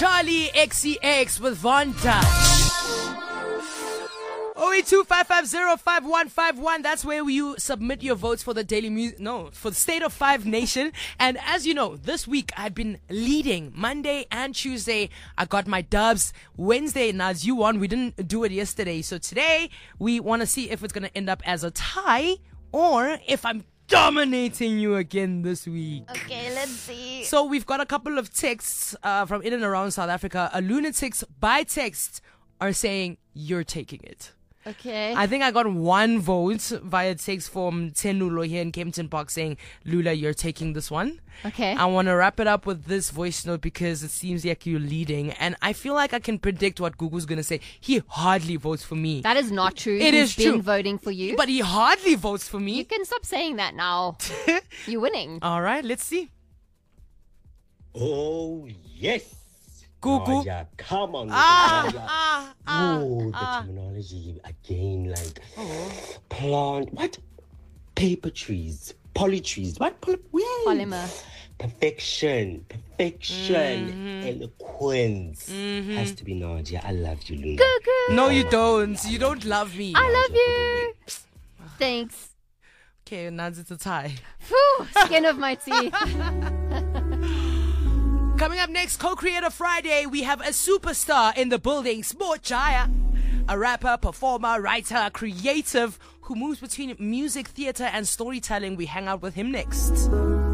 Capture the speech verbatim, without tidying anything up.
Charlie X C X with Von Dutch. oh eight two five five zero five one five one. That's where you submit your votes for the Daily Music, no, for the State of Five Nation. And as you know, this week I've been leading. Monday and Tuesday, I got my dubs. Wednesday, Naz, you won. We didn't do it yesterday. So today, we want to see if it's going to end up as a tie or if I'm dominating you again this week. Okay, let's see. So we've got a couple of texts uh, from in and around South Africa. A lunatics by text are saying you're taking it. Okay. I think I got one vote via text from Tenulo here in Kempton Park saying, Lula, you're taking this one. Okay. I want to wrap it up with this voice note because it seems like you're leading. And I feel like I can predict what Google's going to say. He hardly votes for me. That is not true. It He's is true. been voting for you. But he hardly votes for You me. can stop saying that now. You're winning. All right, let's see. Oh, yes. Google. Oh, yeah, come on. Ah, Nadia. ah, ah. Oh, the ah. terminology again, like Oh. plant, what? Paper trees, poly trees, what? Poly, yeah. Polymer. Perfection, perfection, Mm-hmm. eloquence. Has to be Nadia. I love you, Luna. Cuckoo. No, you don't. You don't love me. I love you. Thanks. Okay, now it's a tie. Phew, skin of my teeth. Coming up next, Co-Creator Friday, we have a superstar in the building, Sport Jaya. A rapper, performer, writer, creative who moves between music, theater, and storytelling. We hang out with him next.